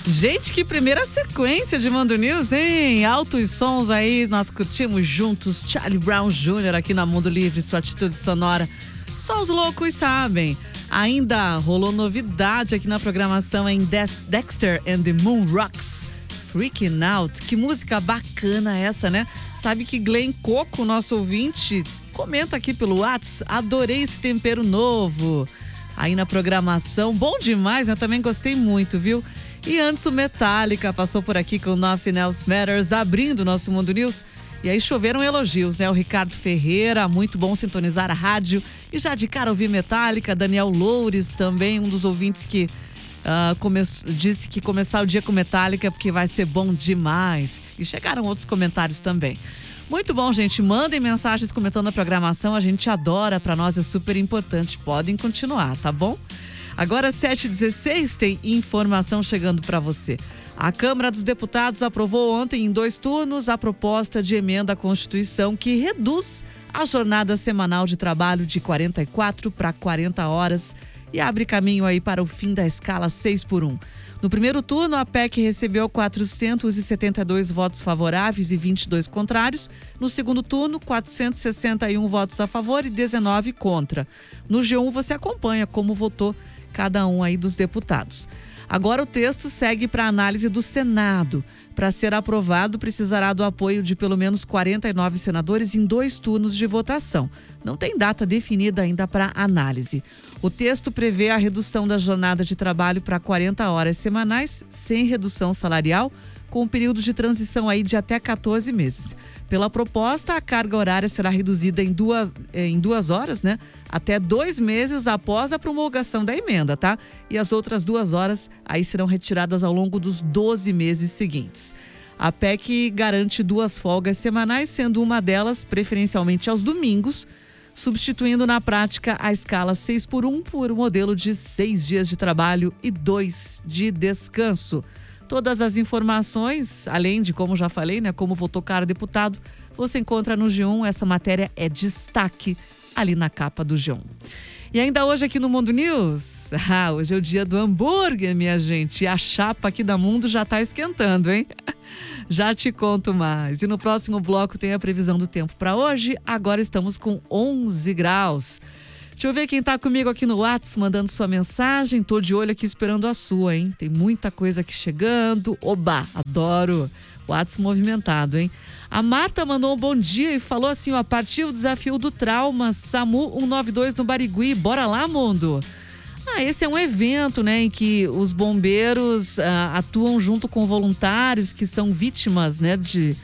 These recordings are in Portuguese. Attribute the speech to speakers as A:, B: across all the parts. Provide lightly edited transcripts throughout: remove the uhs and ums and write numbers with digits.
A: Gente, que primeira sequência de Mundo News, hein? Altos sons aí, nós curtimos juntos. Charlie Brown Jr. aqui na Mundo Livre, sua atitude sonora. Só os loucos sabem. Ainda rolou novidade aqui na programação em Dexter and the Moon Rocks. Freaking Out. Que música bacana essa, né? Sabe que Glenn Coco, nosso ouvinte, comenta aqui pelo WhatsApp. Adorei esse tempero novo. Aí na programação, bom demais, eu também gostei muito, viu? E antes o Metallica passou por aqui com Nothing Else Matters, abrindo o nosso Mundo News. E aí choveram elogios, né? O Ricardo Ferreira, muito bom sintonizar a rádio. E já de cara ouvir Metallica. Daniel Loures também, um dos ouvintes que disse que começar o dia com Metallica porque vai ser bom demais. E chegaram outros comentários também. Muito bom, gente. Mandem mensagens comentando a programação. A gente adora, para nós é super importante. Podem continuar, tá bom? Agora, 7h16, tem informação chegando para você. A Câmara dos Deputados aprovou ontem, em 2 turnos, a proposta de emenda à Constituição que reduz a jornada semanal de trabalho de 44 para 40 horas e abre caminho aí para o fim da escala 6x1. No primeiro turno, a PEC recebeu 472 votos favoráveis e 22 contrários. No segundo turno, 461 votos a favor e 19 contra. No G1, você acompanha como votou cada um aí dos deputados. Agora o texto segue para análise do Senado. Para ser aprovado, precisará do apoio de pelo menos 49 senadores em 2 turnos de votação. Não tem data definida ainda para análise. O texto prevê a redução da jornada de trabalho para 40 horas semanais, sem redução salarial, com um período de transição aí de até 14 meses. Pela proposta, a carga horária será reduzida em duas horas, né? Até 2 meses após a promulgação da emenda, tá? E as outras 2 horas aí serão retiradas ao longo dos 12 meses seguintes. A PEC garante 2 folgas semanais, sendo uma delas preferencialmente aos domingos, substituindo na prática a escala 6x1 por um modelo de 6 dias de trabalho e 2 de descanso. Todas as informações, além de, como já falei, né, como votou cada deputado, você encontra no G1. Essa matéria é destaque ali na capa do G1. E ainda hoje aqui no Mundo News, hoje é o dia do hambúrguer, minha gente. E a chapa aqui da Mundo já tá esquentando, hein? Já te conto mais. E no próximo bloco tem a previsão do tempo para hoje. Agora estamos com 11 graus. Deixa eu ver quem tá comigo aqui no WhatsApp, mandando sua mensagem. Tô de olho aqui esperando a sua, hein? Tem muita coisa aqui chegando. Oba, adoro. WhatsApp movimentado, hein? A Marta mandou um bom dia e falou assim, ó, partiu o desafio do trauma, SAMU 192 no Barigui. Bora lá, mundo? Esse é um evento, né, em que os bombeiros atuam junto com voluntários que são vítimas, né,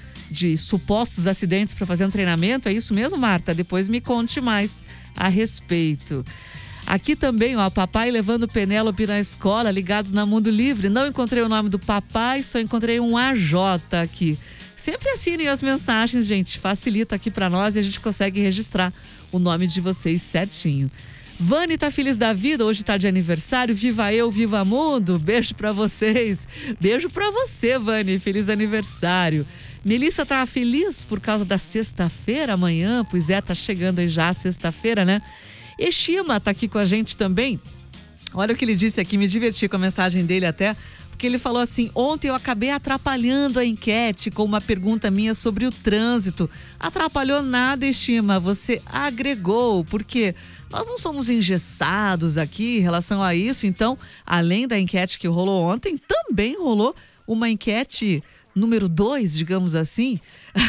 A: de supostos acidentes para fazer um treinamento. É isso mesmo, Marta? Depois me conte mais a respeito. Aqui também, ó, papai levando Penélope na escola, ligados na Mundo Livre. Não encontrei o nome do papai, só encontrei um AJ aqui. Sempre assinem as mensagens, gente. Facilita aqui para nós e a gente consegue registrar o nome de vocês certinho. Vani tá feliz da vida, hoje tá de aniversário. Viva eu, viva mundo. Beijo para vocês. Beijo para você, Vani. Feliz aniversário. Melissa tá feliz por causa da sexta-feira amanhã. Pois é, tá chegando aí já a sexta-feira, né? Eshima tá aqui com a gente também. Olha o que ele disse aqui, me diverti com a mensagem dele até, porque ele falou assim: ontem eu acabei atrapalhando a enquete com uma pergunta minha sobre o trânsito. Atrapalhou nada, Eshima, você agregou, porque nós não somos engessados aqui em relação a isso. Então, além da enquete que rolou ontem, também rolou uma enquete número 2, digamos assim,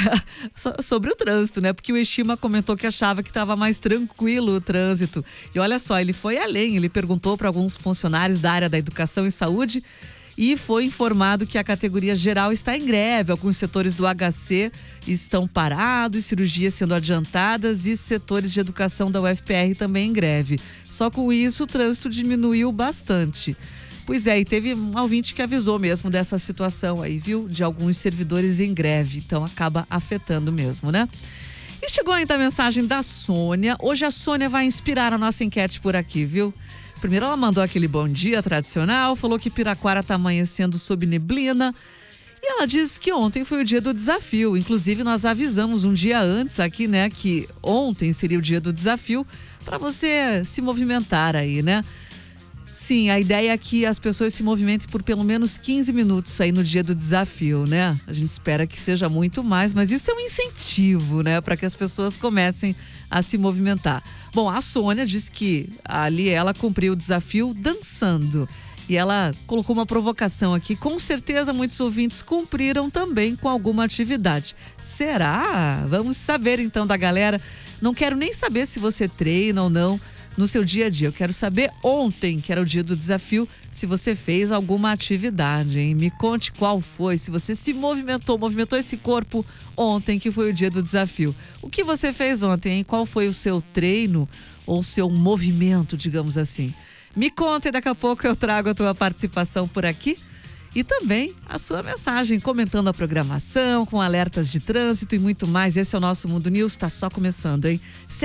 A: sobre o trânsito, né? Porque o Eshima comentou que achava que estava mais tranquilo o trânsito. E olha só, ele foi além, ele perguntou para alguns funcionários da área da educação e saúde e foi informado que a categoria geral está em greve. Alguns setores do HC estão parados, cirurgias sendo adiantadas e setores de educação da UFPR também em greve. Só com isso o trânsito diminuiu bastante. Pois é, e teve um ouvinte que avisou mesmo dessa situação aí, viu? De alguns servidores em greve, então acaba afetando mesmo, né? E chegou ainda a mensagem da Sônia. Hoje a Sônia vai inspirar a nossa enquete por aqui, viu? Primeiro ela mandou aquele bom dia tradicional, falou que Piraquara tá amanhecendo sob neblina. E ela disse que ontem foi o dia do desafio. Inclusive nós avisamos um dia antes aqui, né? Que ontem seria o dia do desafio para você se movimentar aí, né? assim, a ideia é que as pessoas se movimentem por pelo menos 15 minutos aí no dia do desafio, né? A gente espera que seja muito mais, mas isso é um incentivo, né? Para que as pessoas comecem a se movimentar. Bom, a Sônia disse que ali ela cumpriu o desafio dançando. E ela colocou uma provocação aqui. Com certeza muitos ouvintes cumpriram também com alguma atividade. Será? Vamos saber então da galera. Não quero nem saber se você treina ou não no seu dia a dia. Eu quero saber ontem, que era o dia do desafio, se você fez alguma atividade, hein? Me conte qual foi, se você se movimentou esse corpo ontem, que foi o dia do desafio. O que você fez ontem, hein? Qual foi o seu treino ou seu movimento, digamos assim? Me conta e daqui a pouco eu trago a tua participação por aqui. E também a sua mensagem, comentando a programação, com alertas de trânsito e muito mais. Esse é o nosso Mundo News, está só começando, hein?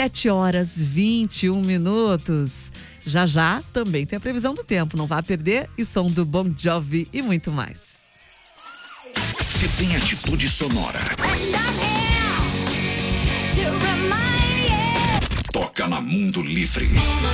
A: 7h21. Já já também tem a previsão do tempo, não vá perder. E som do Bon Jovi e muito mais.
B: Se tem atitude sonora, toca na Mundo Livre.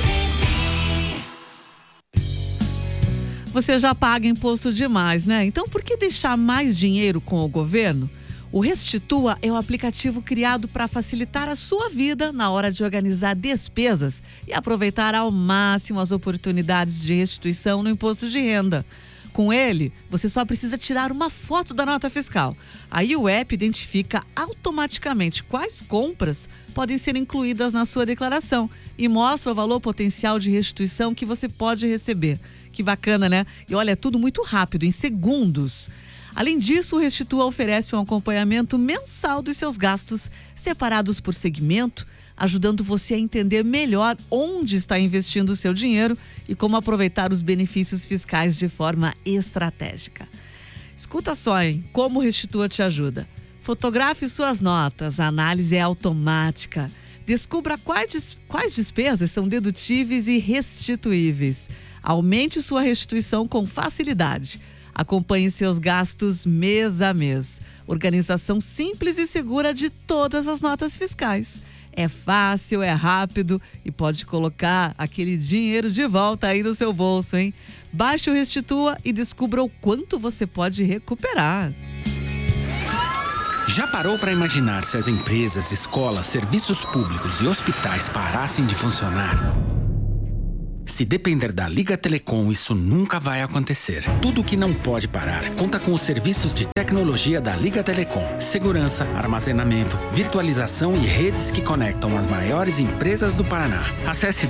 A: Você já paga imposto demais, né? Então por que deixar mais dinheiro com o governo? O Restitua é o aplicativo criado para facilitar a sua vida na hora de organizar despesas e aproveitar ao máximo as oportunidades de restituição no imposto de renda. Com ele, você só precisa tirar uma foto da nota fiscal. Aí o app identifica automaticamente quais compras podem ser incluídas na sua declaração e mostra o valor potencial de restituição que você pode receber. Que bacana, né? E olha, é tudo muito rápido, em segundos. Além disso, o Restitua oferece um acompanhamento mensal dos seus gastos, separados por segmento, ajudando você a entender melhor onde está investindo o seu dinheiro e como aproveitar os benefícios fiscais de forma estratégica. Escuta só, hein? Como o Restitua te ajuda. Fotografe suas notas, a análise é automática. Descubra quais despesas são dedutíveis e restituíveis. Aumente sua restituição com facilidade. Acompanhe seus gastos mês a mês. Organização simples e segura de todas as notas fiscais. É fácil, é rápido e pode colocar aquele dinheiro de volta aí no seu bolso, hein? Baixe o Restitua e descubra o quanto você pode recuperar.
C: Já parou para imaginar se as empresas, escolas, serviços públicos e hospitais parassem de funcionar? Se depender da Liga Telecom, isso nunca vai acontecer. Tudo que não pode parar conta com os serviços de tecnologia da Liga Telecom. Segurança, armazenamento, virtualização e redes que conectam as maiores empresas do Paraná. Acesse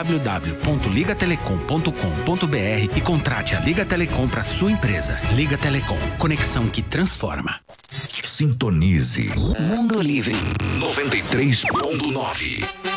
C: www.ligatelecom.com.br e contrate a Liga Telecom para sua empresa. Liga Telecom, conexão que transforma.
B: Sintonize
D: Mundo Livre
B: 93.9.